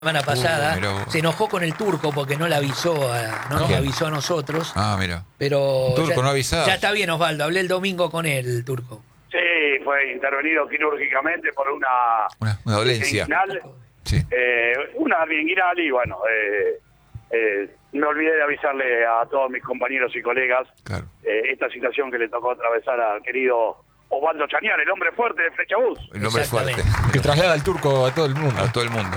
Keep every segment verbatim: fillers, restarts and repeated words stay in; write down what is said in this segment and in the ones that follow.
semana pasada, uh, se enojó con el turco porque no le avisó a, no nos ¿Quién? avisó a nosotros. Ah, mira. Pero Turco ya, no avisado. ya está bien, Osvaldo. Hablé el domingo con él, el turco. Sí, fue intervenido quirúrgicamente por una... Una, una dolencia. inguinal, Sí. eh, una inguinal y bueno, eh, eh, me olvidé de avisarle a todos mis compañeros y colegas Claro. eh, esta situación que le tocó atravesar al querido Osvaldo Chañar, el hombre fuerte de Flechabús. El nombre fuerte. Exactamente. Que traslada al turco a todo el mundo. A todo el mundo.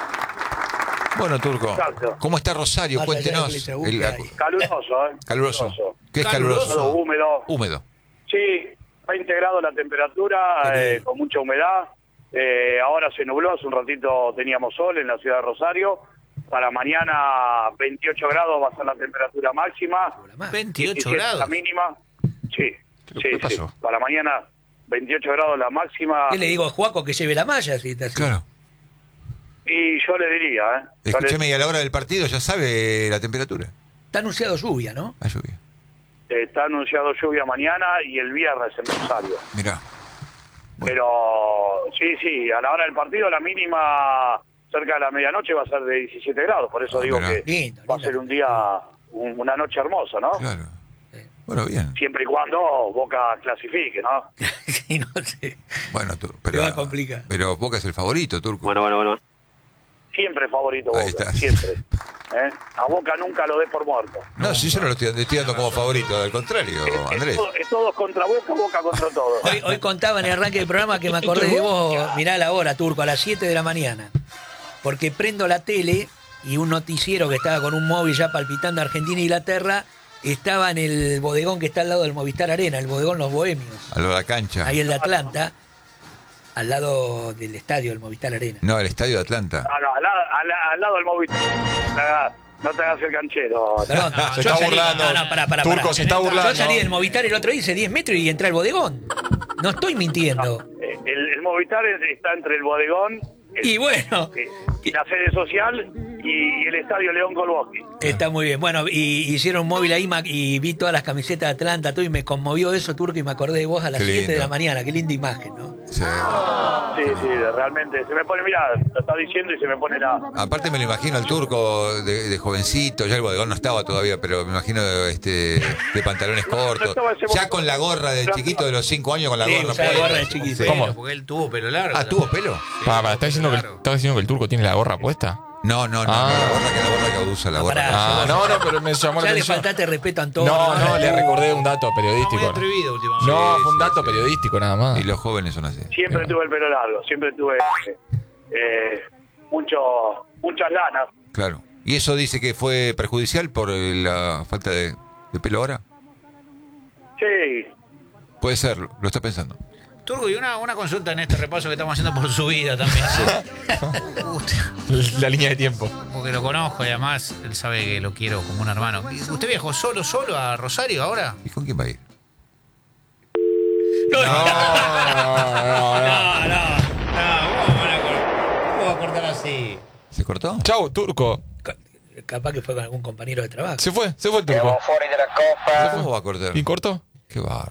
Bueno, Turco, Exacto. ¿cómo está Rosario? Más allá de Cuéntenos. Flechabús, El- que hay. Caluroso, ¿eh? Caluroso. ¿Qué es Caluroso, caluroso? húmedo. Húmedo. Sí, veinte grados la temperatura, eh, con mucha humedad. Eh, ahora se nubló, hace un ratito teníamos sol en la ciudad de Rosario. Para mañana veintiocho grados va a ser la temperatura máxima. veintiocho diecisiete grados. la mínima. Sí, ¿Pero sí, qué sí. pasó? Para mañana veintiocho grados la máxima. ¿Qué le digo a Juaco que lleve la malla? Si está así? Claro. Y yo le diría, ¿eh? Yo Escúcheme, le- y a la hora del partido ya sabe la temperatura. Está anunciado lluvia, ¿no? La lluvia. eh, está anunciado lluvia mañana y el viernes en Rosario. Mirá. Bueno. Pero sí, sí, a la hora del partido la mínima cerca de la medianoche va a ser de diecisiete grados, por eso Ah, digo mirá. que Lindo, va a lindo. ser un día, un- una noche hermosa, ¿no? Claro. Bueno, bien. Siempre y cuando Boca clasifique, ¿no? Sí, no sé. Bueno, tu- Se pero, va a complicar. pero Boca es el favorito, Turco. Bueno, bueno, bueno. Siempre favorito Boca, Ahí está. siempre. ¿Eh? A Boca nunca lo dé por muerto. No, si yo no lo estoy, estoy dando como favorito, al contrario, Es, Andrés. todo- es todos contra Boca, Boca contra todos. Hoy, hoy contaba en el arranque del programa que me acordé de vos, mirá la hora, Turco, a las siete de la mañana. Porque prendo la tele y un noticiero que estaba con un móvil ya palpitando Argentina e Inglaterra, estaba en el bodegón que está al lado del Movistar Arena, el bodegón Los Bohemios, A lo de la cancha. ahí el de Atlanta, al lado del estadio del Movistar Arena. No, el estadio de Atlanta. Ah, no, al, lado- al, al lado del móvil. No te hagas- no te hagas el canchero. Perdón, Se yo está salí- burlando. No, no, pará, pará, Turco, pará. se está burlando. Yo salí del Movistar el otro día, hice diez metros y entré al bodegón. No estoy mintiendo. Eh, El, el Movistar es- está entre el bodegón, el- Y bueno, eh, la sede social y el estadio León Golboski. está muy bien. Bueno, y hicieron un móvil ahí Mac, y vi todas las camisetas de Atlanta, todo, y me conmovió eso, Turco, y me acordé de vos a las Qué siete de lindo. la mañana. Qué linda imagen, ¿no? Sí. Sí, sí, realmente. Se me pone, mira, lo está diciendo y se me pone la... Aparte me lo imagino al Turco de, de jovencito, ya el bodegón no estaba todavía, pero me imagino este de pantalones cortos, estaba ese ya bodegón. con la gorra de chiquito de los cinco años con la Sí, gorra. usaba puesta. gorra de chiquito. Sí, ¿Cómo? porque él tuvo pelo largo. Ah, ¿tuvo pelo? Pa, pa, ¿estás diciendo, que, Claro. ¿estás diciendo que el turco tiene la gorra puesta? No, no, no, Ah. no, la gorra que la gorra que usa, la No, gorra. pará. que- Ah, no, no, pero me llamó la Ya le atención. faltaste respeto a Antonio. No, no, le recordé un dato Está muy periodístico. atrevido últimamente. No, Sí, fue un sí, dato sí. periodístico nada más. Y los jóvenes son así. Siempre tuve el pelo largo, siempre tuve eh, mucho, muchas lanas. Claro. ¿Y eso dice que fue perjudicial por eh, la falta de, de pelo ahora? Sí, Puede ser, lo está pensando. Turco, y una, una consulta en este repaso que estamos haciendo por su vida también. Usted- La línea de tiempo. porque lo conozco y además él sabe que lo quiero como un hermano. ¿Usted viajó solo, solo a Rosario ahora? ¿Y con quién va a ir? No, no, No, no, no. No, no. No, ¿cómo van a cortar? ¿Cómo va a cortar así? ¿Se cortó? Chau, turco. Ca- Capaz que fue con algún compañero de trabajo. Se fue, se fue el turco. ¿Cómo va a cortar? ¿Y cortó? Qué bárbaro.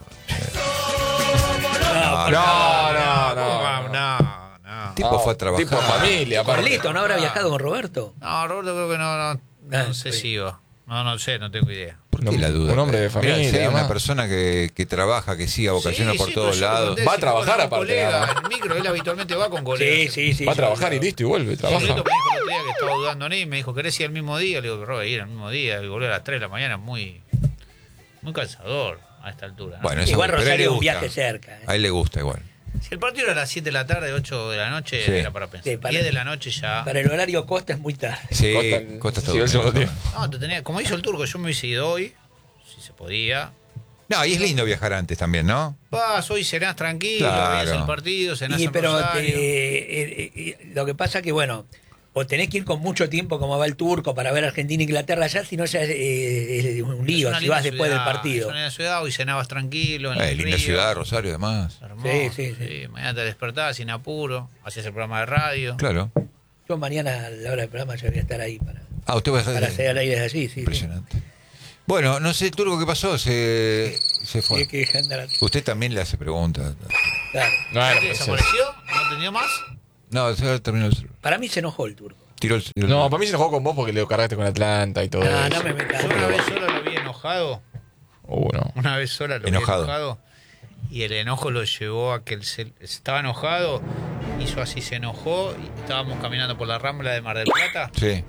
No, No, no, No, no. no, no. El tipo fue a trabajar. Tipo familia, aparte. Carlito, ¿no habrá viajado con Roberto? No, Roberto creo que no, no, Ah, no sé sí. si iba. No, no sé, no tengo idea. ¿Por qué Un- la duda? un hombre de Mirá, familia, si hay una además. persona que, que trabaja, que siga vocaciones Sí, por sí, todos pero yo lados. conté, Va a si trabajar fue con un aparte, colega, nada más. en el micro, él habitualmente va con Sí, colegas. sí, sí. Va a sí, trabajar sí. y listo, y vuelve, Roberto trabaja. me dijo el otro día que estaba dudando en él y me dijo, ¿querés ir al mismo día? Le digo, Robert, ir al mismo día y volver a las tres de la mañana es muy, muy cansador a esta altura, ¿no? Bueno, eso Igual pero a él le Rosario es un gusta. viaje cerca. ¿eh? A él le gusta igual. Si el partido era a las siete de la tarde, ocho de la noche, Sí. era para pensar. Sí, para- diez de la noche ya... Para el horario Costa es muy tarde. Sí, Costa- Costa está sí, el segundo durmiendo. tiempo. No, te tenía, como hizo el turco, yo me hubiese ido hoy, si se podía. No, y es lindo viajar antes también, ¿no? Vas, hoy cenás tranquilo, Claro. ves el partido, cenás Y, en pero Rosario. eh, eh, eh, lo que pasa que, bueno, o tenés que ir con mucho tiempo, como va el turco, para ver Argentina e Inglaterra allá, si no ya es, eh, es un Es lío una si linda vas después ciudad, del partido. Es una linda ciudad, hoy cenabas tranquilo en Eh, el linda río. ciudad, Rosario, además. Hermoso. Sí, sí, sí. Mañana te despertás sin apuro, hacías el programa de radio. Claro. Yo mañana a la hora del programa ya voy a estar ahí para, Ah, usted va a para hacer al aire desde allí. Sí, sí. Impresionante. Bueno, no sé, Turco, ¿qué pasó? Se, se fue. Sí, que andar así. Usted también le hace preguntas. Claro. No, era ¿Qué, precioso. ¿Desapareció? ¿No tenía más? No, se terminó el celular. Para mí se enojó el turco. tiró el... No, para mí se enojó con vos porque le cargaste con Atlanta y todo Ah, eso. no me metas. Yo una vez sola lo vi enojado. Uh, no. Una vez sola lo Enojado. vi enojado. Y el enojo lo llevó a que él se, estaba enojado, hizo así, se enojó. Y estábamos caminando por la Rambla de Mar del Plata. Sí.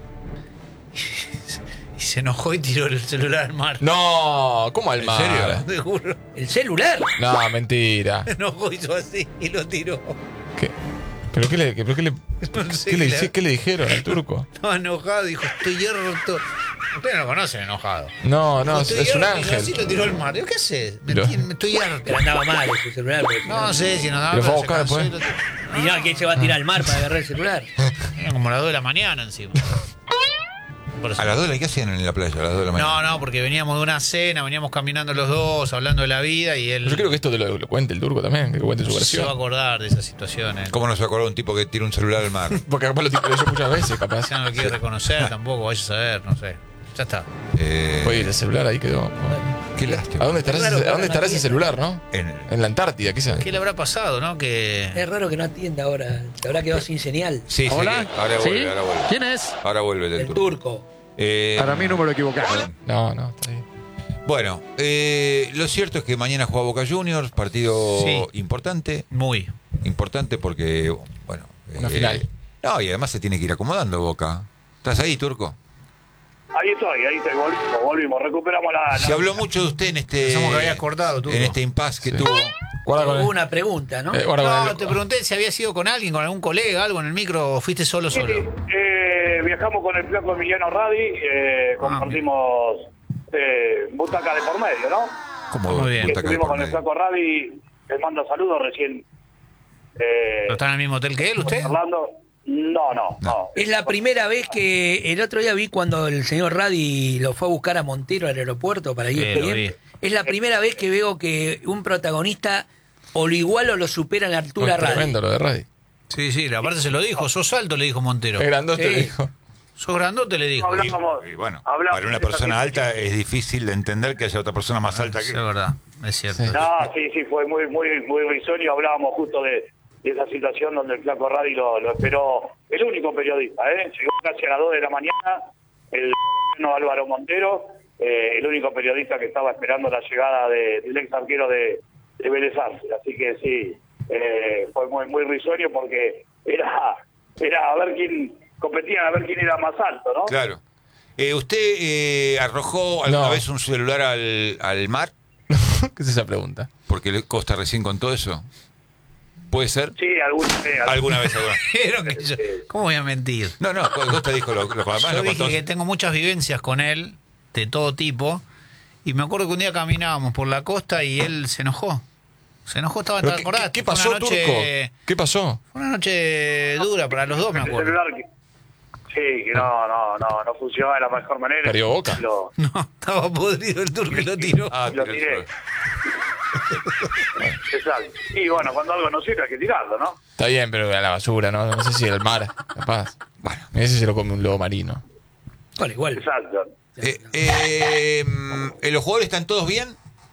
Y se enojó y tiró el celular al mar. No, ¿cómo al ¿En mar? serio? Te juro. El celular. No, mentira. Se enojó, hizo así y lo tiró. ¿Qué? ¿Pero qué le, qué, pero qué le, No sé qué le, qué dice- le- qué le dijeron al turco? Estaba enojado, dijo, estoy harto. Ustedes no lo conocen enojado. No, no, es, Estoy es un harto, y ángel. así lo tiró al mar. Digo, ¿qué haces? Me, Lo- tiene- me estoy harto. Pero andaba mal ese celular. porque si No sé si nos daba ¿Lo fue a pero se buscar cansó después? y lo tiró. Y no, ¿quién se va a tirar al mar para agarrar el celular? Era como las dos de la mañana encima. Por eso. ¿A las dos de la qué hacían en la playa? A las dos de la mañana. No, no, porque veníamos de una cena, veníamos caminando los dos, hablando de la vida y él Yo creo que esto te lo, lo cuente el turco también, que cuente su se va a versión. acordar de esas situaciones. ¿Cómo no se acordó un tipo que tira un celular al mar? Porque capaz lo tipo leyó muchas veces, capaz. Ya no lo quiere reconocer tampoco, vaya a saber, no sé. Ya está. Eh, Oye, el celular ahí quedó. qué lástima. ¿A dónde estará, Claro, ese, ¿a dónde no estará ese atiende. celular, no? En- En la Antártida, ¿qué sea? ¿Qué le habrá pasado, no? Que Es raro que no atienda ahora. Se habrá quedado sin señal. Sí, sí. Hola. Ahora ¿Sí? vuelve, ahora vuelve. ¿Quién es? Ahora vuelve del El turco. turco. Eh, Para mí número equivocado. No, no, está ahí. Bueno, eh, lo cierto es que mañana juega Boca Juniors, partido Sí. importante. muy. Importante porque, bueno. Una final. No, y además se tiene que ir acomodando Boca. ¿Estás ahí, Turco? Ahí estoy, ahí estoy, volvimos, volvimos, recuperamos la... Se la- habló mucho de usted en este. Pensamos que habías cortado, Turco. En este impasse que Sí. tuvo. Guarda con Hubo el, una pregunta, ¿no? eh, guarda con No, el- te pregunté si habías ido con alguien, con algún colega, algo en el micro, o fuiste solo, Sí, solo. eh, viajamos con el flaco Emiliano Radi, eh, compartimos eh, butaca de por medio, ¿no? Como Muy bien. butaca de Estuvimos por con el medio. flaco Radi, les mando saludos recién. Eh, ¿No está en el mismo hotel que él, usted? Orlando, no, no, no. Es la primera vez que el otro día vi cuando el señor Radi lo fue a buscar a Montero al aeropuerto para ir Sí, lo bien. vi. Es la primera vez que veo que un protagonista o lo igual o lo supera en la altura Oh, Radi. tremendo lo de Radi. Sí, sí, aparte se lo dijo. Sos alto, le dijo Montero. Es grandote, Sí. le dijo. Sos grandote, le dijo. Hablábamos, Y bueno, hablábamos para una de esa persona situación. alta es difícil de entender que haya otra persona más alta Es que. verdad, es cierto. Sí. No, sí, sí, fue muy, muy, muy risueño. Hablábamos justo de, de esa situación donde el flaco Radi lo, lo esperó, el único periodista, ¿eh? Llegó casi a las dos de la mañana, el colombiano Álvaro Montero, eh, el único periodista que estaba esperando la llegada de- del ex arquero de, de Vélez Sarsfield. Así que sí, eh, fue muy, muy risueño porque era, era a ver quién, competían a ver quién era más alto, ¿no? Claro. Eh, ¿Usted eh, arrojó alguna No. vez un celular al, al mar? ¿Qué es esa pregunta? Porque le Costa recién contó eso. ¿Puede ser? Sí, algún, eh, ¿Alguna vez? Alguna? Pero que yo- ¿Cómo voy a mentir? No, no, Costa dijo lo, lo, además Yo lo dije contó. que tengo muchas vivencias con él, de todo tipo, y me acuerdo que un día caminábamos por la costa y él se enojó. Se enojó, estaba, ¿te ¿Pero qué, acordás? qué- qué Fue una pasó, noche- Turco? ¿Qué pasó? Fue una noche dura para los dos, me el acuerdo. celular que- sí, que no, no, no, no funcionaba de la mejor manera. Perdió Boca. Lo, No, estaba podrido el turco y lo tiró. Ah, lo tiró el tiré. celular. Exacto. Y bueno, cuando algo no sirve hay que tirarlo, ¿no? Está bien, pero a la basura, ¿no? No sé si al mar, capaz. Bueno. Ese se lo come un lobo marino. Bueno, igual. Exacto. Eh, eh, mm, ¿Los jugadores están todos bien?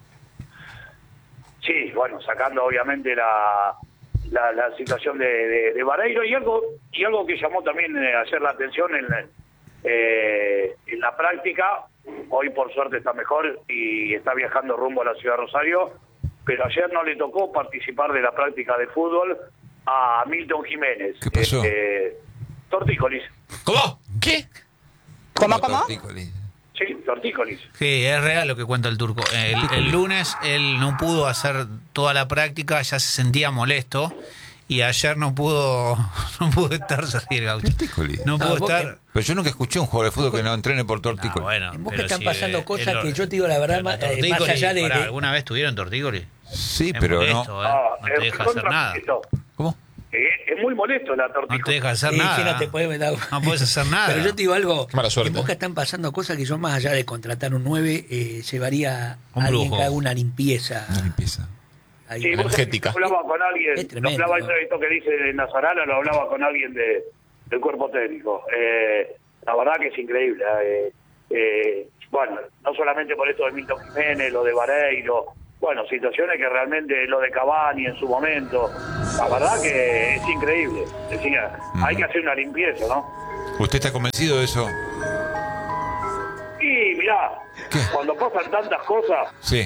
Sí, bueno, sacando obviamente la, la, la situación de, de, de Vareiro y algo y algo que llamó también eh, ayer la atención en, eh, en la práctica. Hoy por suerte está mejor y está viajando rumbo a la ciudad de Rosario, pero ayer no le tocó participar de la práctica de fútbol a Milton Jiménez. ¿Qué pasó? Eh, tortícolis. ¿Cómo? ¿Qué? ¿Cómo, cómo? Tortícolis. Sí, tortícolis. Sí, es real lo que cuenta el turco. El, el lunes él no pudo hacer toda la práctica, ya se sentía molesto. Y ayer no pudo no pudo estar, se ríe el gaucho. Tortícolis. No Ah, pudo vos estar. Pero yo nunca escuché a un jugador de fútbol que no entrene por Ah, tortícolis. bueno, En Boca pero están si, pasando eh, cosas el- que yo te digo la verdad, pero más, la eh, más tortícolis, allá de... pará, de- ¿alguna vez tuvieron tortícolis? Sí, Es pero molesto, no. ¿eh? Ah, No te es deja hacer contra nada. molesto. ¿Cómo? Eh, es muy molesto la No tortícolis. te deja hacer Sí, nada. sí, no te puedes dar- No puedes hacer nada. Pero yo te digo algo, Mala suerte. en Boca están pasando cosas que yo más allá de contratar un nueve, eh, llevaría Un a alguien brujo. que haga una limpieza. Una limpieza. ahí. Sí, vos sabés que Energética. hablaba con alguien, Es lo tremendo, hablaba ¿no? esto que dice de Nazarala, lo hablaba con alguien de, del cuerpo técnico. Eh, la verdad que es increíble. Eh, eh, bueno, no solamente por esto de Milton Jiménez, lo de Vareiro, bueno, situaciones que realmente, lo de Cavani en su momento, la verdad que es increíble. Decía, hay que hacer una limpieza, ¿no? ¿Usted está convencido de eso? Y mirá, ¿Qué? cuando pasan tantas cosas, Sí.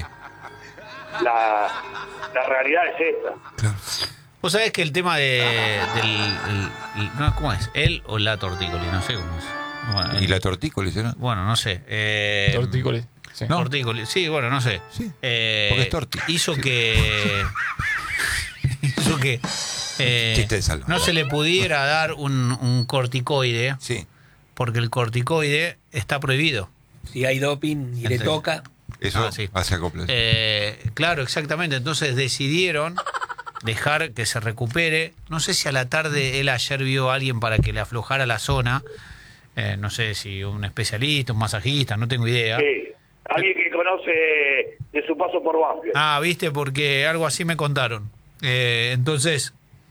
la, la realidad es esta. Claro. Vos sabés que el tema de, del... el- el- no, ¿cómo es? ¿Él o la tortícoli? No sé cómo es. Bueno, ¿Y el- la tortícolis, no? bueno, no sé. Eh, Tortícolis. Sí. No. Tortícolis. Sí, bueno, no sé. Sí, Eh, porque es torti. Hizo Sí. que... hizo que... eh, Chiste de salón. no se le pudiera dar un, un corticoide, Sí. porque el corticoide está prohibido. Si hay doping y le Entonces- toca, Eso Ah, sí. hace acoples. Eh, claro, exactamente. Entonces decidieron dejar que se recupere. No sé si a la tarde él ayer vio a alguien para que le aflojara la zona. Eh, no sé si un especialista, un masajista, no tengo idea. Sí. Alguien que conoce de su paso por Banfield. Ah, viste, porque algo así me contaron. Eh, entonces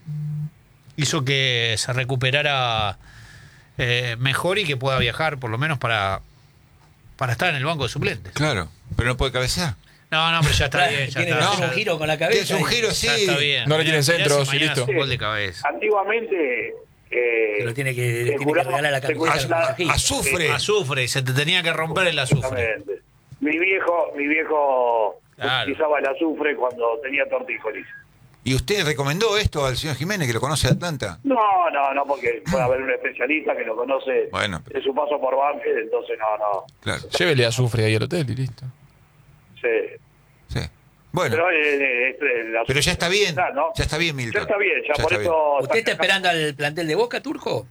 hizo que se recuperara eh, mejor y que pueda viajar, por lo menos para, para estar en el banco de suplentes. Claro, pero no puede cabecear. No, no, pero ya está bien. Ya tiene está, que hacer ya- un giro con la cabeza. Es un y- giro, ya sí. está bien. No le Mirá- tienen mirá centros si y mañana listo. hace un gol de cabeza. Antiguamente... Eh, Se lo tiene que, le se tiene que curaba- regalar la se camiseta curaba- al masajista. Azufre. Azufre, se te tenía que romper el azufre. Exactamente. Mi viejo, mi viejo Claro. utilizaba el azufre cuando tenía tortícolis. ¿Y usted recomendó esto al señor Jiménez, que lo conoce de Atlanta? No, no, no, porque puede haber un especialista que lo conoce Bueno, pero- de su paso por Banfield, entonces no, no. Claro. Llévele azufre ahí al hotel y listo. Sí. Sí. Bueno, Pero, eh, eh, eh, la- pero ya está bien. ¿no? Ya está bien, Milton. Ya está bien, ya, Ya por está eso. ¿Usted está esperando al plantel de Boca, Turco?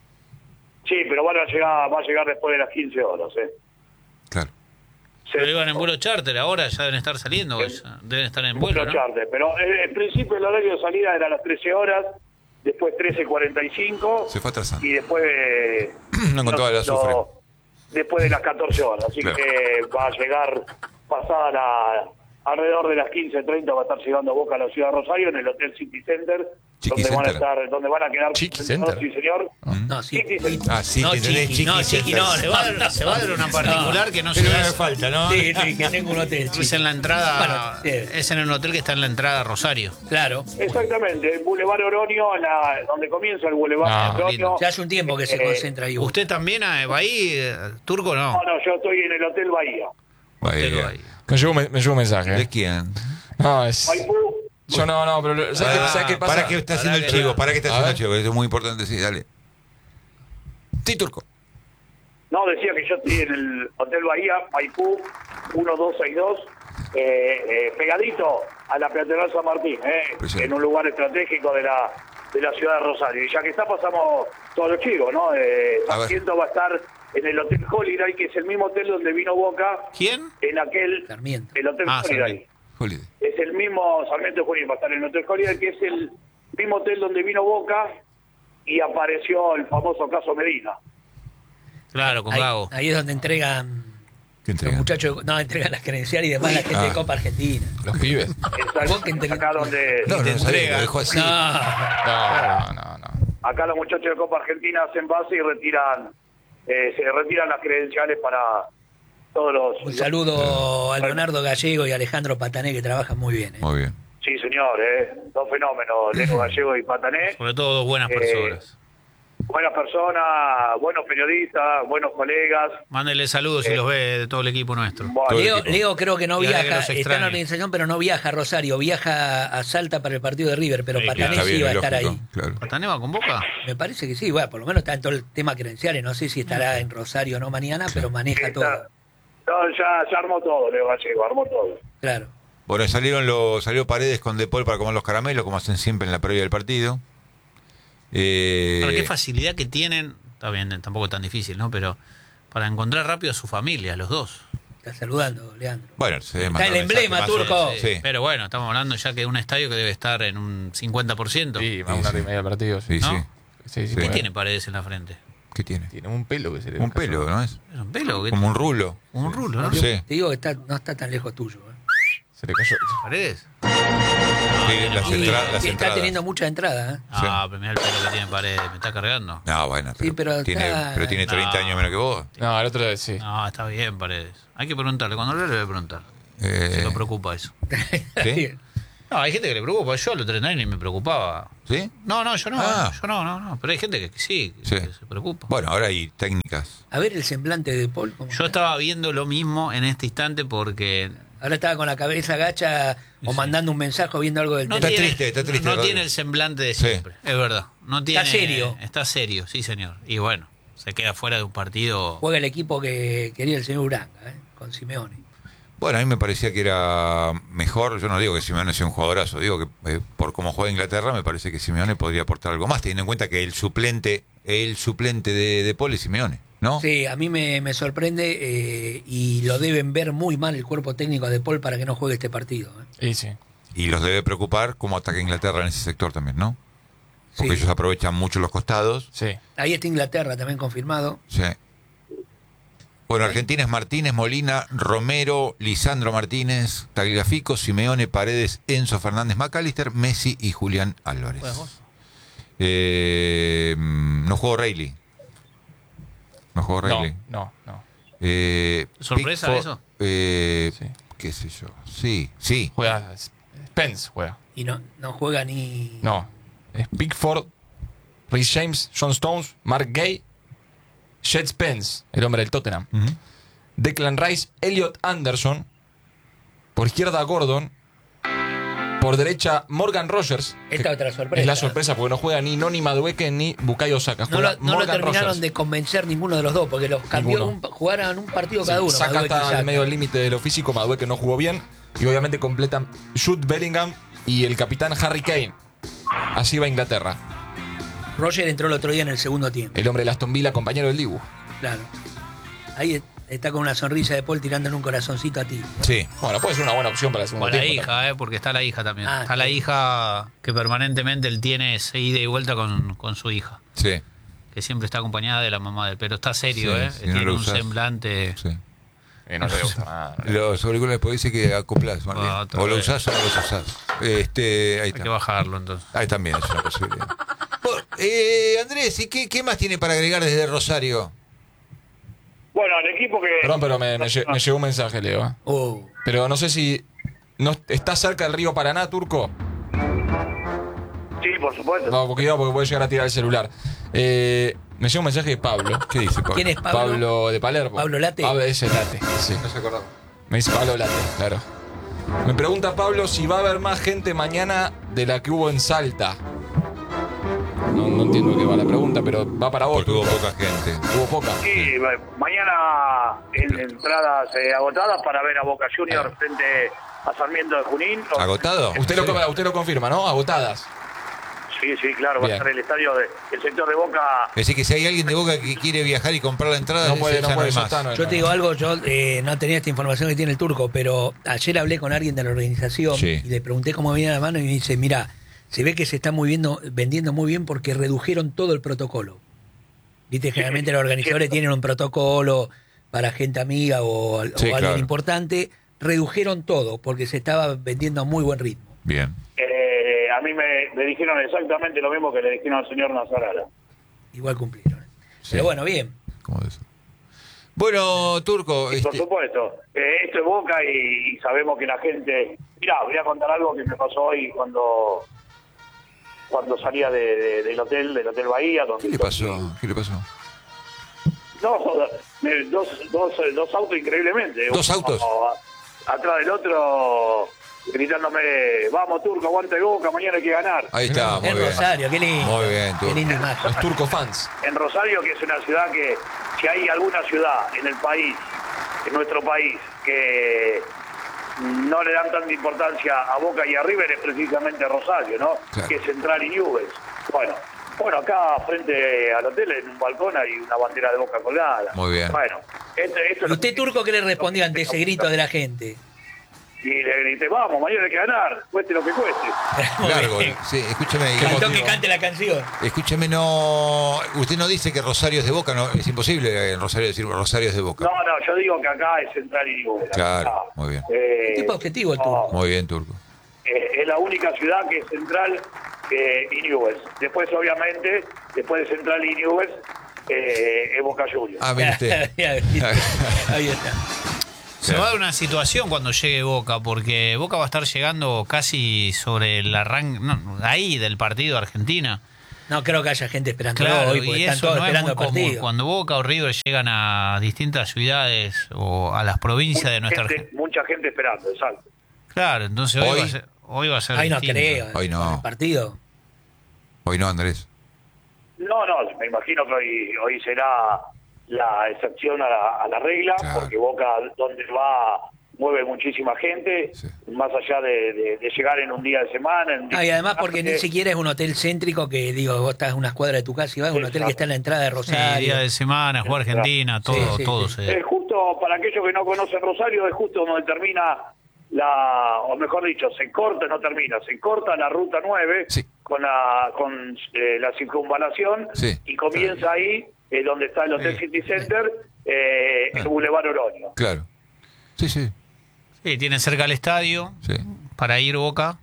Sí, pero van a llegar, va a llegar después de las quince horas, ¿eh? Claro. Se- Pero iban en vuelo charter, ahora ya deben estar saliendo, ya deben estar en vuelo, ¿no? charter, pero eh, en principio el horario de salida era a las trece horas, después trece cuarenta y cinco Se fue atrasando. y después eh, No encontraba el azufre. después de las catorce horas, así Claro. que va a llegar pasada la alrededor de las quince treinta va a estar llegando Boca a la ciudad de Rosario en el Hotel City Center, Chiqui donde van a Center. estar, donde van a quedar Chiqui concentrados, Center. sí señor. No, sí. Chiqui Center. Ah, sí, no, que tenés chiqui, chiqui no, chiqui, center. no, Se va, a dar- se va a dar una particular que no se Pero da. no me falta, ¿no? Sí, sí, que tengo un hotel. Es chiqui. en la entrada, Bueno, sí, es en el hotel que está en la entrada a Rosario. claro. Exactamente, el Boulevard Oroño, en la, donde comienza el Boulevard Ah, Oroño. lindo. Ya hace un tiempo que se Eh, concentra ahí. ¿Usted también eh, va ahí, eh, Turco, no? No, no, yo estoy en el Hotel Bahía. Vaya. Usted va ahí. Me llegó, un me, me llegó un mensaje. ¿De ¿eh? quién? No, es. Maipú, Yo no, no, pero. lo- ¿Sabes, Ah, qué, ¿sabes qué pasa? Para que está haciendo el Pará que chivo, no. para que está A haciendo el ver. chivo, eso es muy importante, sí, dale. Sí, Turco. no, decía que yo estoy en el Hotel Bahía, Maipú, uno dos seis dos, eh, eh, pegadito a la Peatonal San Martín, eh, Pues sí. en un lugar estratégico de la de la ciudad de Rosario. Y ya que está, pasamos todos los chicos, ¿no? Eh, A ver. Sarmiento va a estar en el Hotel Holiday, que es el mismo hotel donde vino Boca, ¿Quién? en aquel, Sarmiento. el Hotel Ah, Holiday. Sarmiento. Holiday. Es el mismo, Sarmiento Junín va a estar en el Hotel Holiday, que es el mismo hotel donde vino Boca y apareció el famoso caso Medina. Claro, con Ahí, Gago. ahí es donde entregan ¿Qué los entrega? muchachos, de- no, entregan las credenciales y demás la gente Ah. de Copa Argentina. Los pibes. Exacto. Vos que entre- Acá donde No, no, te no sabía, entrega. lo dejó así. No, No, no, no. acá los muchachos de Copa Argentina hacen base y retiran eh, se retiran las credenciales para todos los... un saludo a Leonardo Gallego y a Alejandro Patané que trabajan muy bien. ¿eh? Muy bien. Sí, señor, eh, dos fenómenos, Leno Gallego y Patané. Sobre todo dos buenas Eh, personas. Buenas personas, buenos periodistas, buenos colegas. Mándele saludos si los ve de todo el equipo nuestro. Bueno, Todo el Leo, equipo. Leo creo que no Y ahora que viaja, los está en extraña. la organización, pero no viaja a Rosario, viaja a Salta para el partido de River, pero Sí, Patané Está sí bien, va a es estar lógico, ahí. claro. ¿Patané va con Boca? Me parece que sí, bueno, por lo menos está en todo el tema credenciales, no sé si estará en Rosario o no mañana, pero maneja está- todo. no, ya, ya armó todo, Leo Gallego, armó todo. Claro. Bueno, salieron los, salió Paredes con De Paul para comer los caramelos, como hacen siempre en la previa del partido. Eh, Ahora, qué facilidad que tienen, está bien, tampoco es tan difícil, ¿no? Pero para encontrar rápido a su familia, los dos. Está saludando, Leandro. Bueno, se debe Está mandar el un emblema, mensaje más o Turco. menos. Sí. Pero bueno, estamos hablando ya que de un estadio que debe estar en un cincuenta por ciento. Sí, más Sí, una sí. hora y media de partido. Sí, Sí, ¿No? sí. sí. sí, ¿Qué puede. tiene Paredes en la frente? ¿Qué tiene? Tiene un pelo que se le Un pelo, ¿no es? ¿Es un pelo? ¿Qué Como un rulo. tiene? Un rulo, ¿no? Sí. Te digo que está, no está tan lejos tuyo. ¿eh? Se le cayó. ¿Paredes? Sí, las Y- entra- las y está entradas. teniendo mucha entrada. ¿eh? Ah, pero mirá el pelo que tiene Paredes, me está cargando. No, bueno, pero, Sí, pero tiene, está- pero tiene treinta No. años menos que vos. No, el otro sí. No, está bien Paredes. Hay que preguntarle, cuando le le voy a preguntar. Eh, Se lo preocupa eso. ¿Sí? No, hay gente que le preocupa. Yo a los treinta años ni me preocupaba. ¿Sí? No, no, yo no. Ah. Yo no, no, no. Pero hay gente que, que sí, que, Sí. que se preocupa. Bueno, ahora hay técnicas. A ver el semblante de Paul. ¿cómo Yo está? estaba viendo lo mismo en este instante porque Ahora estaba con la cabeza gacha o Sí. mandando un mensaje o viendo algo del no Está teléfono. tiene, triste, está triste, no Rodri. tiene el semblante de Sí. siempre, es verdad. No tiene, serio. Está serio, sí, señor. Y bueno, se queda fuera de un partido. Juega el equipo que quería el señor Uranga, ¿eh? Con Simeone. Bueno, a mí me parecía que era mejor. Yo no digo que Simeone sea un jugadorazo, digo que eh, por cómo juega Inglaterra me parece que Simeone podría aportar algo más, teniendo en cuenta que el suplente, el suplente de, de Paul es Simeone, ¿no? Sí, a mí me, me sorprende eh, y lo deben ver muy mal el cuerpo técnico de Paul para que no juegue este partido. ¿eh? Y sí. Y los debe preocupar cómo ataca Inglaterra en ese sector también, ¿no? Porque Sí. ellos aprovechan mucho los costados. Sí. Ahí está Inglaterra también confirmado. Sí. Bueno, Argentina es Martínez, Molina, Romero, Lisandro Martínez, Tagliafico, Simeone, Paredes, Enzo Fernández, McAllister, Messi y Julián Álvarez. Juegas vos. Eh, mm, no jugó Reilly. No jugó No, Reilly. no, no. Eh, ¿Sorpresa Pickford, eso? eh, Sí. ¿Qué sé yo? Sí, sí. Juega Spence, juega. Y no, no juega ni... No. Es Pickford, Rhys James, John Stones, Mark Gay, Jet Spence, el hombre del Tottenham. Ujú. Declan Rice, Elliot Anderson. Por izquierda, Gordon. Por derecha, Morgan Rogers. Esta que otra sorpresa. Es la sorpresa porque no juega ni Noni Madueke ni Bukayo Saka. No Juega lo, no lo Morgan terminaron Rogers. de convencer ninguno de los dos, porque los cambió, Ninguno. un, jugaron un partido cada uno. Saka Madueque y está Saka. en medio del límite de lo físico. Madueke no jugó bien. Y obviamente completan Jude Bellingham y el capitán Harry Kane. Así va Inglaterra. Roger entró el otro día en el segundo tiempo. El hombre de Aston Villa, compañero del Dibu. Claro. Ahí es- está con una sonrisa de Paul tirándole un corazoncito a ti. Sí. Bueno, puede ser una buena opción para el segundo Con la tiempo. hija, eh, porque está la hija también. Ah, está la sí. hija que permanentemente él tiene esa ida y vuelta con, con su hija. Sí. Que siempre está acompañada de la mamá de él. Pero está serio, Sí, ¿eh? si no Tiene lo un usás. semblante. Sí. Eh, no le gusta nada. Los auriculares, porque dice que acoplas, Martín. Ah, otra o lo vez. usás o no los usás. Este, ahí Hay que está. bajarlo entonces. Ahí también es una posibilidad. Bueno, eh, Andrés, ¿y qué, qué más tiene para agregar desde Rosario? Bueno, el equipo que... Perdón, pero me, me lle- me llegó un mensaje, Leo. ¿eh? Oh, Pero no sé si. No, ¿Está cerca del río Paraná, Turco? Sí, por supuesto. No, porque cuidado, porque puede llegar a tirar el celular. Eh, me llegó un mensaje de Pablo. ¿Qué dice Pablo? ¿Quién es Pablo? Pablo de Palermo. Pablo Late. Pablo ese Late, sí. No se acordaba. Me dice Pablo Late, claro. Me pregunta Pablo si va a haber más gente mañana de la que hubo en Salta. No, no entiendo qué va la pregunta, pero va para vos. Porque hubo Turco. poca gente. Hubo poca. Sí, ma- mañana en entradas eh, agotadas para ver a Boca Juniors frente a Sarmiento de Junín. ¿Agotado? Usted lo, Sí. usted lo confirma, ¿no? Agotadas. Sí, sí, claro, va Bien. a estar el estadio, de, el sector de Boca. Es decir, que si hay alguien de Boca que quiere viajar y comprar la entrada, No ese puede, ya no puede, hay ya más. está, no, yo no, te digo no. algo, yo eh, no tenía esta información que tiene el Turco, pero ayer hablé con alguien de la organización Sí. y le pregunté cómo venía la mano y me dice, mira, se ve que se está moviendo, vendiendo muy bien porque redujeron todo el protocolo. Viste, generalmente los organizadores cierto. tienen un protocolo para gente amiga o, o Sí, alguien claro. importante, redujeron todo porque se estaba vendiendo a muy buen ritmo. Bien. Eh, a mí me, me dijeron exactamente lo mismo que le dijeron al señor Nazarala. Igual cumplieron. Sí. Pero bueno, bien. ¿Cómo de eso? Bueno, Turco, Por este, supuesto, eh, esto es Boca y, y sabemos que la gente... Mirá, voy a contar algo que me pasó hoy cuando cuando salía de, de- del hotel, del Hotel Bahía. Donde ¿qué le pasó? ¿Qué le pasó? No, eh, dos, dos, dos autos increíblemente. ¿Dos Uno autos? a- atrás del otro gritándome, vamos Turco, aguanta el Boca, mañana hay que ganar. Ahí está, muy En bien. Rosario, qué lindo. Muy bien, Qué Turco. linda imagen. Los Turco fans. En Rosario, que es una ciudad que, si hay alguna ciudad en el país, en nuestro país, que no le dan tanta importancia a Boca y a River, es precisamente Rosario, ¿no? Claro. Que es Central y Newell's. Bueno, bueno, acá frente al hotel, en un balcón, hay una bandera de Boca colgada. Muy bien. Bueno, esto, esto es ¿Y lo usted, que- Turco, qué le respondió ante ese grito de la gente? Y le grité, vamos, mañana hay que ganar, cueste lo que cueste. Largo. Muy bien. Sí, escúcheme. Faltó motivo? que cante la canción. Escúcheme, no. Usted no dice que Rosario es de Boca, no. Es imposible en Rosario decir Rosario es de Boca. No, no, yo digo que acá es Central y Newell's. Claro, Acá. muy bien. Eh, Qué tipo objetivo el no, Turco. Muy bien, Turco. Eh, es la única ciudad que es Central eh, y Newell's. Después, obviamente, después de Central y Newell's, eh, es Boca Juniors. Ah, mire usted. Ahí está. Se va a dar una situación cuando llegue Boca, porque Boca va a estar llegando casi sobre el arranque, no, ahí del partido de Argentina. No creo que haya gente esperando Claro, hoy, porque y están eso todos no es esperando muy el común. partido. Cuando Boca o River llegan a distintas ciudades o a las provincias de nuestra gente, Argentina. mucha gente esperando, exacto. Claro, entonces hoy, Hoy- va a ser, hoy va a ser Ay, no distinto. creo. Hoy no. con el partido. Hoy no, Andrés. No, no, me imagino que hoy, hoy será la excepción a la, a la regla, Claro. porque Boca, donde va, mueve muchísima gente, Sí. más allá de, de- de llegar en un día de semana. En un día Ah, y además de porque ni tarde. siquiera es un hotel céntrico que, digo, vos estás a unas cuadras de tu casa y vas a un hotel que está en la entrada de Sí, Rosario. día de semana, jugar Argentina, todo, Sí, sí, todo sí. se... Es justo, para aquellos que no conocen Rosario, es justo donde termina la, o mejor dicho, se corta, no termina, se corta la ruta nueve Sí. con la con eh, la circunvalación Sí. y comienza ahí, eh, donde está el Hotel Sí. City Center, eh, el Boulevard Oroño. Claro. Sí, sí. Sí, tiene cerca el estadio Sí. para ir Boca.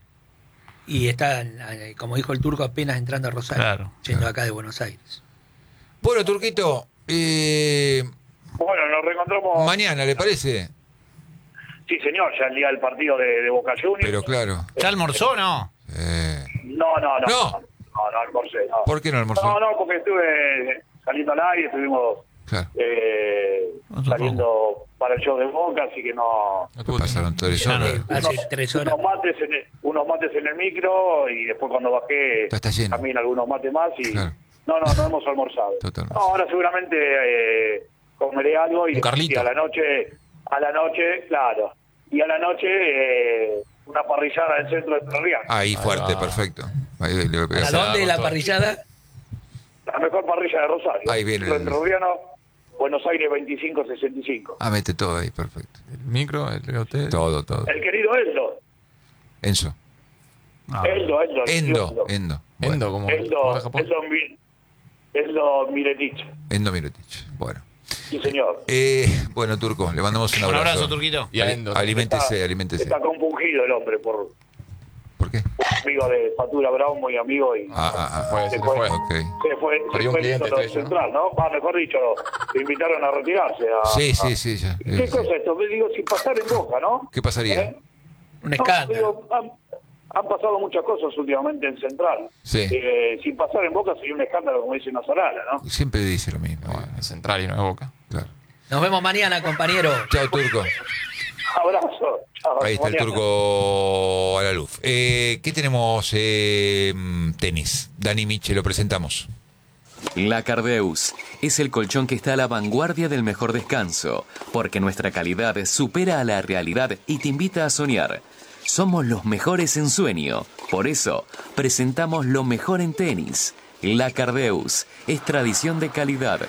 Y está, eh, como dijo el turco, apenas entrando a Rosario, Claro, yendo acá de Buenos Aires. Bueno, Turquito, eh, Bueno, nos reencontramos. mañana, ¿le parece? Sí, señor, ya el día del partido de, de Boca Juniors. Pero claro. ¿Ya almorzó o no? Eh, No, no, no. No. No, no, no almorcé, no. ¿Por qué no almorzó? No, no, porque estuve saliendo al aire, estuvimos Claro. eh, Nosotros saliendo para el show de Boca, así que no... Pasaron tres Ya no. horas. Hace tres horas. Unos mates, en el, unos mates en el micro y después cuando bajé Está- está lleno. también algunos mates más y... Claro. No, no, no hemos almorzado. Totalmente. No, ahora seguramente eh, comeré algo y, Un Carlito. y a la noche, a la noche, claro, y a la noche eh, una parrillada del centro de Torreón. Ahí, fuerte, va. perfecto. Ahí le voy a pegar. ¿A se va dónde con la todo. parrillada? La mejor parrilla de Rosario. Ahí viene el- Entrerriano, Buenos Aires veinticinco sesenta y cinco. Ah, mete todo ahí, perfecto. El micro, el hotel. Todo, todo. El querido Eldo. Enzo. Ah, Eldo, Eldo. el Endo, querido Endo. Endo, como Eldo, de Japón. Eldo, Mi- Eldo Miletich. Endo Mirotic. Bueno. Sí, señor. Eh, bueno, Turco, le mandamos un Un abrazo. abrazo, Turquito. Y a Endo. Aliméntese, aliméntese. Está compungido el hombre por ¿Por qué? amigo de Fatura Brown, muy amigo y Ah, ah, ah. Fue, se se le fue. fue. Ok. se fue, se Perdió un fue cliente, ídolo estrella, ¿no? central, ¿no? Ah, mejor dicho, lo, lo invitaron a retirarse. A, Sí, sí, a- sí. Ya. ¿Qué Eh, sí. cosa es esto? Me digo, sin pasar en Boca, ¿no? ¿Qué pasaría? ¿Eh? Un No, escándalo. digo, han, han pasado muchas cosas últimamente en Central. Sí. Eh, sin pasar en Boca sería un escándalo, como dice Nazarala, ¿no? Siempre dice lo mismo. Bueno, es central y no es Boca. Claro. Nos vemos mañana, compañero. Chao, Turco. Abrazo. Chao, Ahí está el mañana. Turco a la luz. Eh, ¿Qué tenemos? Eh, mm, tenis. Dani Miche, lo presentamos. La Cardeus es el colchón que está a la vanguardia del mejor descanso, porque nuestra calidad supera a la realidad y te invita a soñar. Somos los mejores en sueño, por eso presentamos lo mejor en tenis. La Cardeus es tradición de calidad.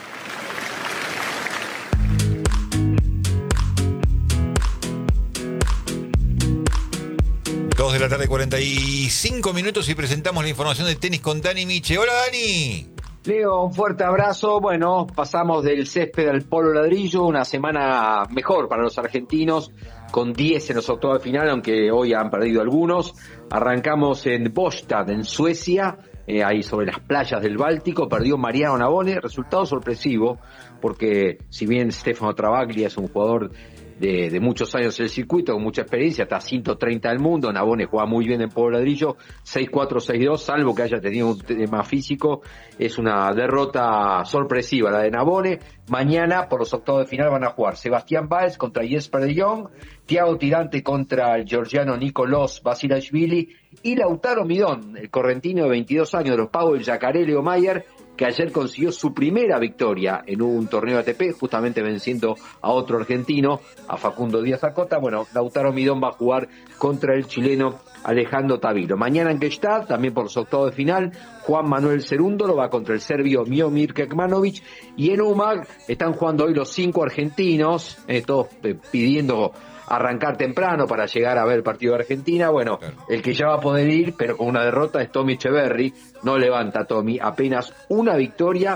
Dos de la tarde, cuarenta y cinco minutos y presentamos la información de tenis con Dani Miche. Hola, Dani. Leo, un fuerte abrazo. Bueno, pasamos del césped al polo ladrillo, una semana mejor para los argentinos, con diez en los octavos de final, aunque hoy han perdido algunos. Arrancamos en Båstad, en Suecia, eh, ahí sobre las playas del Báltico, perdió Mariano Navone, resultado sorpresivo, porque si bien Stefano Travaglia es un jugador de, de muchos años en el circuito, con mucha experiencia, está a ciento treinta del mundo, Navone juega muy bien en polo ladrillo, seis cuatro, seis dos, salvo que haya tenido un tema físico, es una derrota sorpresiva la de Navone. Mañana por los octavos de final van a jugar Sebastián Báez contra Jesper de Jong, Thiago Tirante contra el georgiano Nicolás Basilashvili y Lautaro Midón, el correntino de veintidós años de los Pagos del Yacaré Leo Mayer, que ayer consiguió su primera victoria en un torneo A T P, justamente venciendo a otro argentino, a Facundo Díaz Acota. Bueno, Lautaro Midón va a jugar contra el chileno Alejandro Tavilo. Mañana en Gestad, también por los octavos de final, Juan Manuel Cerúndolo va contra el serbio Miomir Kekmanovic, y en Umag están jugando hoy los cinco argentinos, eh, todos eh, pidiendo arrancar temprano para llegar a ver el partido de Argentina. Bueno, Claro. el que ya va a poder ir, pero con una derrota, es Tommy Echeverry. No levanta Tommy, apenas una victoria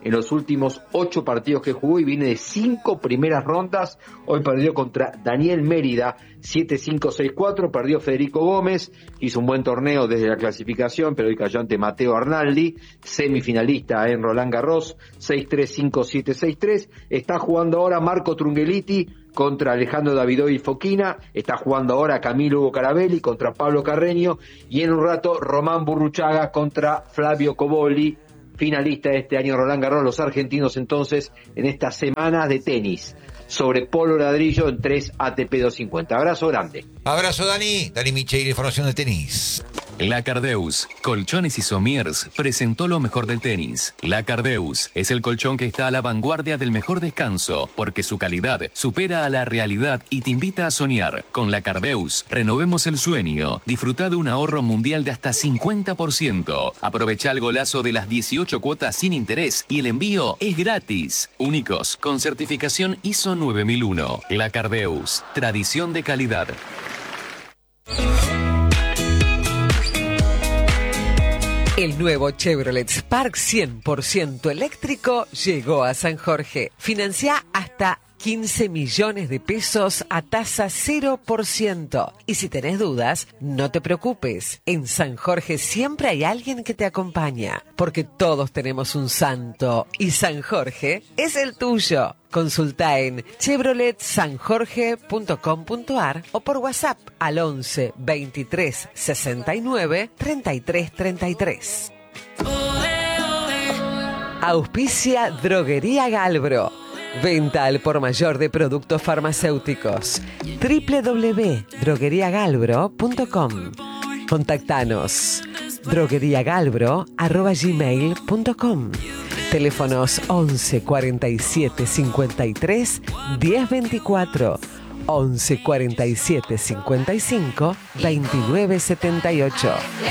en los últimos ocho partidos que jugó y viene de cinco primeras rondas. Hoy perdió contra Daniel Mérida, siete cinco seis cuatro, perdió Federico Gómez, hizo un buen torneo desde la clasificación, pero hoy cayó ante Mateo Arnaldi, semifinalista en Roland Garros, seis tres cinco siete seis tres. Está jugando ahora Marco Trungelliti contra Alejandro Davidovich Fokina, está jugando ahora Camilo Hugo Carabelli contra Pablo Carreño, y en un rato Román Burruchaga contra Flavio Cobolli, finalista de este año Roland Garros. Los argentinos entonces en esta semana de tenis sobre polo ladrillo en tres A T P doscientos cincuenta. Abrazo grande. Abrazo, Dani. Dani Micheiro, información de tenis. La Cardeus, Colchones y Somiers, presentó lo mejor del tenis. La Cardeus es el colchón que está a la vanguardia del mejor descanso, porque su calidad supera a la realidad y te invita a soñar. Con La Cardeus, renovemos el sueño. Disfruta de un ahorro mundial de hasta cincuenta por ciento. Aprovecha el golazo de las dieciocho cuotas sin interés y el envío es gratis. Únicos, con certificación I S O nueve mil uno. La Cardeus, tradición de calidad. El nuevo Chevrolet Spark cien por ciento eléctrico llegó a San Jorge. Financia hasta quince millones de pesos a tasa cero por ciento. Y si tenés dudas, no te preocupes. En San Jorge siempre hay alguien que te acompaña, porque todos tenemos un santo y San Jorge es el tuyo. Consulta en chevrolet san jorge punto com punto a r o por WhatsApp al once veintitrés sesenta y nueve treinta y tres treinta y tres. Auspicia Droguería Galbro. Venta al por mayor de productos farmacéuticos. doble u doble u doble u punto droguería galbro punto com. Contactanos. drogueriagalbro arroba gmail punto com. Teléfonos once cuarenta y siete cincuenta y tres diez veinticuatro, once cuarenta y siete cincuenta y cinco veintinueve setenta y ocho.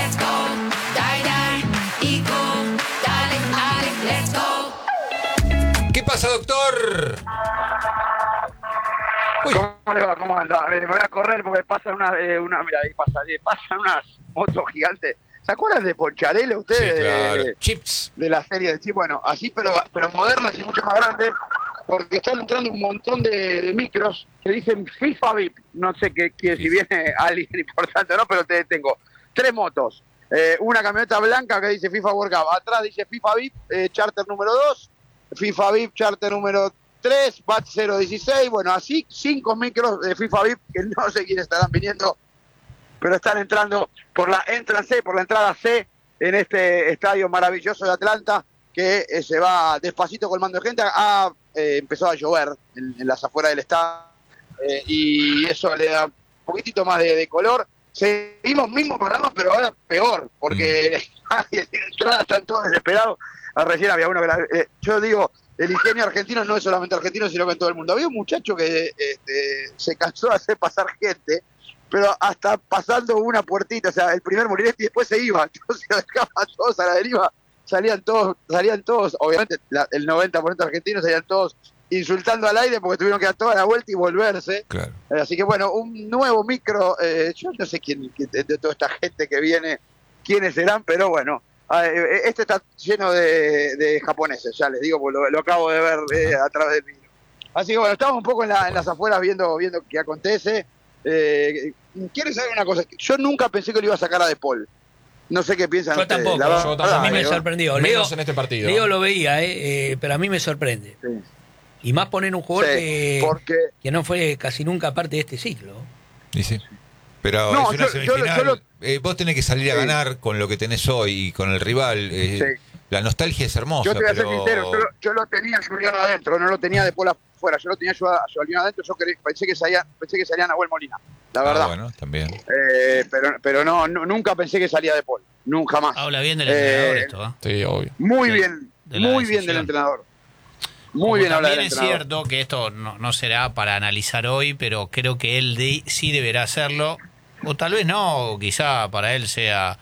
¿Qué pasa, doctor? Uy. ¿Cómo le va? ¿Cómo anda? Me voy a correr porque pasan unas, eh, una, mira, ahí pasa, eh, pasan unas motos gigantes. ¿Se acuerdan de Poncharelo ustedes? Sí, claro. De, Chips. de la serie de Chips, bueno, así pero, pero modernas y mucho más grandes, porque están entrando un montón de, de micros que dicen FIFA V I P. No sé qué, qué si viene alguien importante o no, pero te tengo tres motos. Eh, una camioneta blanca que dice FIFA World Cup. Atrás dice FIFA V I P, eh, charter número dos. FIFA V I P, charter número tres, B A T cero dieciséis. Bueno, así cinco micros de FIFA V I P que no sé quiénes estarán viniendo, pero están entrando por la entrada C, por la entrada C en este estadio maravilloso de Atlanta, que eh, se va despacito colmando de gente. Ha eh, empezado a llover en, en las afueras del estadio eh, y eso le da un poquitito más de, de color. Seguimos mismo parados, pero ahora peor, porque mm. en la entrada están todos desesperados. Ah, recién había uno que la, eh, yo digo, el ingenio argentino no es solamente argentino, sino que en todo el mundo. Había un muchacho que este, se cansó de hacer pasar gente, pero hasta pasando una puertita, o sea, el primer Morinetti y después se iba, entonces lo dejaban todos a la deriva, salían todos, salían todos, obviamente la, el noventa por ciento argentinos salían todos insultando al aire porque tuvieron que dar toda la vuelta y volverse. Claro. Eh, así que bueno, un nuevo micro, eh, yo no sé quién, quién de, de toda esta gente que viene, quiénes serán, pero bueno, eh, este está lleno de, de japoneses, ya les digo, porque lo, lo acabo de ver eh, a través del video. Así que bueno, estamos un poco en, la, en las afueras viendo, viendo qué acontece. Eh, quiero saber una cosa, yo nunca pensé que lo iba a sacar a De Paul. No sé qué piensan Yo ustedes. tampoco, La verdad, yo tampoco. A mí me Leo. sorprendió. Leo, Menos en este partido. Leo lo veía, eh, eh, pero a mí me sorprende. Sí. Y más poner un jugador Sí, que, porque... que no fue casi nunca parte de este ciclo. Y sí. Pero No, es una yo- yo- semifinal. yo lo- Eh, vos tenés que salir a Sí. ganar con lo que tenés hoy y con el rival. Eh, Sí. La nostalgia es hermosa. Yo te voy a ser pero... sincero, yo, lo- yo lo tenía a Julián adentro, no lo tenía de Paul afuera, yo lo tenía yo a a Julián adentro, yo quería- pensé que salía, pensé que salía Nahuel Molina, la Ah, verdad. bueno, también. Eh, pero pero no, no, nunca pensé que salía de Paul, nunca más. Habla bien del Eh, entrenador esto, ¿eh? Sí, obvio. Muy de- bien, de la muy bien decisión. del entrenador. Como Muy bien habla también del es entrenador. cierto que esto no, no será para analizar hoy, pero creo que él de- sí deberá hacerlo, o tal vez no, o quizá para él sea...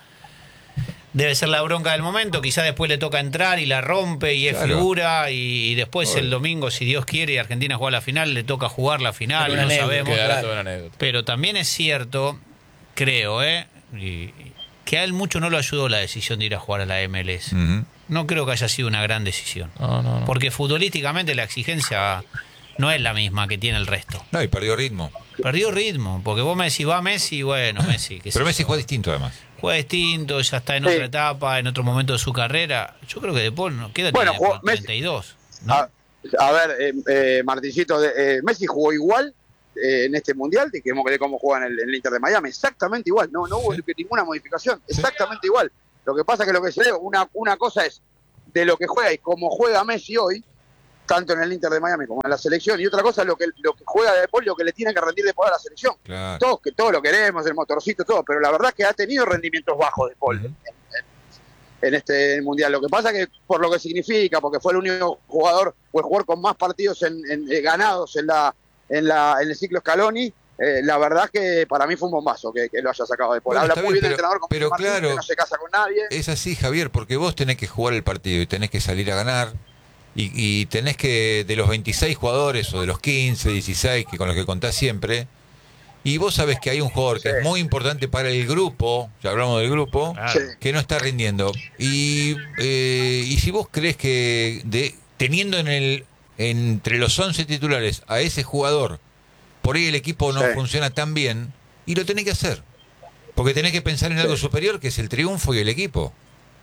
Debe ser la bronca del momento, quizá después le toca entrar y la rompe y es Claro. figura y, y después Obvio. el domingo, si Dios quiere y Argentina juega la final, le toca jugar la final, Pero no una anécdota, sabemos. Quedará claro. toda una anécdota. Pero también es cierto, creo, ¿eh? Y- que a él mucho no lo ayudó la decisión de ir a jugar a la M L S. Ujú. no creo que haya sido una gran decisión. No, no, no. Porque futbolísticamente la exigencia no es la misma que tiene el resto. No, y perdió ritmo. Perdió ritmo, porque vos me decís, va Messi, bueno, Messi. qué sé Pero Messi yo. juega distinto además. Juega distinto, ya está en Sí. otra etapa, en otro momento de su carrera. Yo creo que De Paul, ¿no? ¿Qué edad Bueno, tiene? jugó- treinta y dos, ¿no? A, a ver, eh, eh, Martincito, de, eh, Messi jugó igual eh, en este mundial de que de cómo juega en el, en el Inter de Miami, exactamente igual, no, no hubo ninguna modificación, exactamente igual. Lo que pasa que lo que se ve, una, una cosa es de lo que juega y cómo juega Messi hoy, tanto en el Inter de Miami como en la selección, y otra cosa es lo que, lo que juega De Paul, lo que le tiene que rendir De Paul a la selección. Claro. Todos, que todos lo queremos, el motorcito, todo, pero la verdad es que ha tenido rendimientos bajos De Paul Ujú. en, en- en este mundial. Lo que pasa es que por lo que significa, porque fue el único jugador o el jugador con más partidos en, en- eh, ganados en la en la en el ciclo Scaloni, eh, la verdad es que para mí fue un bombazo que, que lo haya sacado De Paul. Bueno, Habla está muy bien, bien del pero- entrenador, como pero dice Martín, claro. que no se casa con nadie. Es así, Javier, porque vos tenés que jugar el partido y tenés que salir a ganar. Y, y tenés que, de los veintiséis jugadores o de los quince, dieciséis que con los que contás siempre, y vos sabés que hay un jugador que Sí. es muy importante para el grupo, ya hablamos del grupo, Claro. Sí. que no está rindiendo. Y, eh, y si vos crees que de, teniendo en el entre los once titulares a ese jugador, por ahí el equipo no Sí. funciona tan bien, y lo tenés que hacer. Porque tenés que pensar en algo superior, que es el triunfo y el equipo.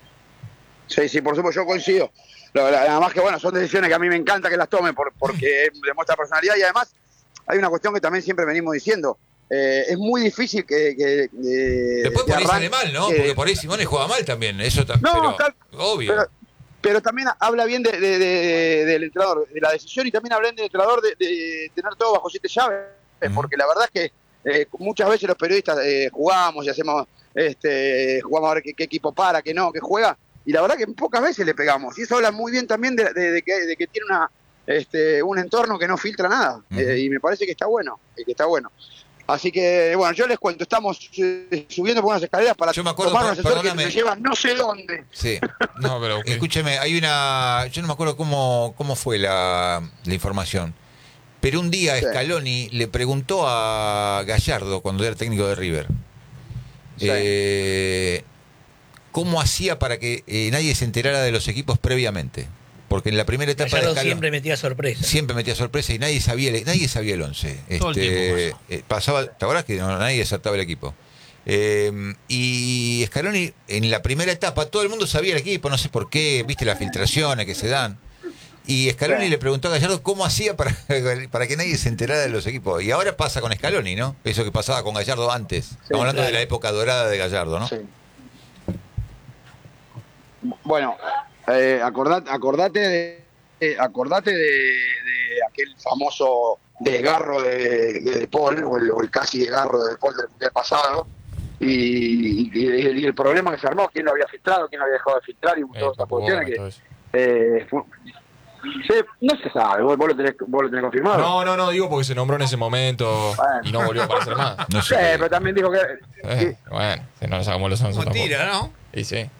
Sí, sí, por supuesto, yo coincido. Lo- la- Nada más que, bueno, son decisiones que a mí me encanta que las tomen por, porque demuestra personalidad y además hay una cuestión que también siempre venimos diciendo. Eh, es muy difícil que... que eh, Después que por ahí sale arranque- mal, ¿no? que- Porque por ahí Simone juega mal también. Eso también. No, pero, tal- obvio. Pero, pero también habla bien de, de- de- del entrenador, de la decisión, y también habla bien del entrenador de, de tener todo bajo siete llaves, Ujú. porque la verdad es que eh, muchas veces los periodistas eh, jugamos y hacemos, este, jugamos a ver qué, qué equipo para, qué no, qué juega, y la verdad que pocas veces le pegamos, y eso habla muy bien también de, de- de que, de que tiene una, este, un entorno que no filtra nada, Ujú. eh, y me parece que está bueno, eh, que está bueno. Así que, bueno, yo les cuento, estamos eh, subiendo por unas escaleras para Yo me acuerdo, tomar un per- ascensor que perdóname. nos lleva no sé dónde. Sí. No, pero. ok. Escúcheme, hay una. Yo no me acuerdo cómo, cómo fue la, la información. Pero un día Sí. Scaloni le preguntó a Gallardo, cuando era técnico de River, Sí. eh, cómo hacía para que eh, nadie se enterara de los equipos previamente. Porque en la primera etapa de Gallardo Scaloni siempre metía sorpresa. siempre metía sorpresa y nadie sabía el, nadie sabía el once. Todo el Este, tiempo eh, pasaba, ¿te acordás que no, nadie acertaba el equipo? Eh, y Scaloni en la primera etapa todo el mundo sabía el equipo, no sé por qué, viste las filtraciones que se dan. Y Scaloni Sí. le preguntó a Gallardo cómo hacía para, para que nadie se enterara de los equipos. Y ahora pasa con Scaloni, ¿no? Eso que pasaba con Gallardo antes. Estamos hablando de claro. la época dorada de Gallardo, ¿no? Sí. Bueno, eh, acordate, acordate de, eh, acordate de, de aquel famoso desgarro de, de, de Paul, o el, o el casi desgarro de Paul del, del pasado, y, y- y el problema que se armó, quién lo había filtrado, quién lo había dejado de filtrar, y Eh, todas esas Papu cuestiones Gómez, que... todo eso. eh, fue- se- no se sabe, vos, vos lo tenés, vos lo tenés confirmado. No, no, no, digo porque se nombró en ese momento Bueno. y no volvió a aparecer más. No Sí, sé. pero también dijo que... Eh, bueno, si no nos sacamos los once tampoco. Mentira, ¿no? Y sí.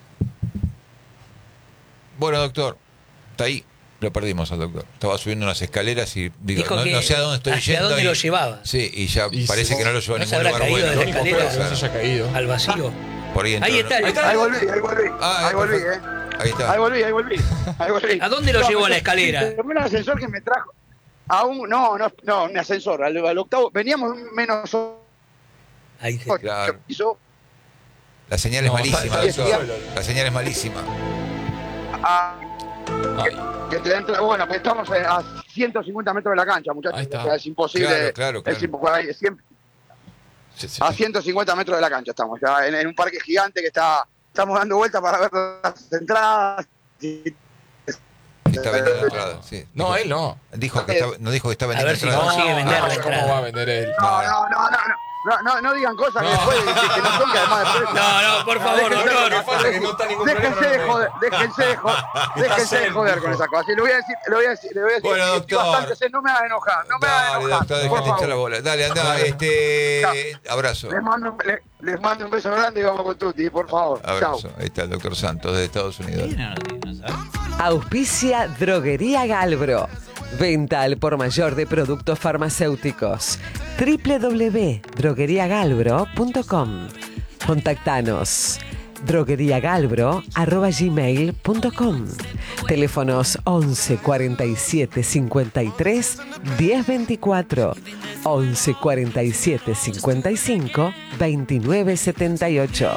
Bueno, doctor, está ahí. Lo perdimos al doctor. Estaba subiendo unas escaleras y digo, Dijo no, que no sé a dónde estoy hacia yendo. dónde y- lo llevaba. Sí, y ya Y parece sí. que no lo llevó a ¿No se ningún habrá lugar caído bueno. de Lo la único escalera? feo que no se haya caído. Al vacío. Por ahí, entró, Ahí está. ¿no? el- Ahí volví, ahí volví, Ah, ahí volví, perfecto. eh. Ahí está. Ahí volví, ahí volví, ahí volví. ¿A dónde lo llevó a la escalera? El primer ascensor que me trajo a un, no, no, no, un ascensor, al, al octavo, veníamos menos Ahí se- ocho Claro. pisos, La señal es No, malísima, está- doctor. está- La señal es malísima. a, Ay, que te entra, bueno, pues estamos a ciento cincuenta metros de la cancha, muchachos, Ahí está. o sea, es imposible, Claro, claro, claro. es impo- ahí, siempre- sí, sí. a ciento cincuenta metros de la cancha estamos, ya, en, en un parque gigante que está, estamos dando vueltas para ver las entradas, y- Está vendiendo entradas. Sí. No, Dijo- él no. Dijo que está, no dijo que está A vendiendo ver si entradas. consigue vender la ¿Cómo entrada. va a vender él? no, no, no, no, no. No, no, no digan cosas que después que, que no son, que además después... No, no, por favor, Déjense- doctor. Lo que pasa es que no está ningún Déjense problema, de no joder, déjense de joder, déjense de joder con esas cosas. Y le voy a decir, le voy a decir, le voy a decir, Bueno, estoy doctor. bastante sed, no me hagan enojar, no me hagan Dale, enojar. doctor, por dejate favor. hinchar la bola. Dale, anda, este. Abrazo. Les mando, un- le- les mando un beso grande y vamos con Tuti, por favor. Chao. Abrazo. Ahí está el doctor Santos de Estados Unidos. No, no, no, ¿sabes? Auspicia Droguería Galbro. Venta al por mayor de productos farmacéuticos. doble u doble u doble u punto droguería galbro punto com. Contactanos drogueriagalbro arroba gmail punto com. Teléfonos once cuarenta y siete cincuenta y tres diez veinticuatro, once cuarenta y siete cincuenta y cinco veintinueve setenta y ocho.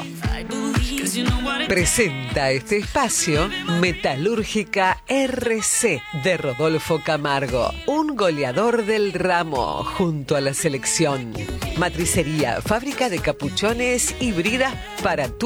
Presenta este espacio Metalúrgica R C de Rodolfo Camargo, un goleador del ramo junto a la selección. Matricería, fábrica de capuchones y bridas para tu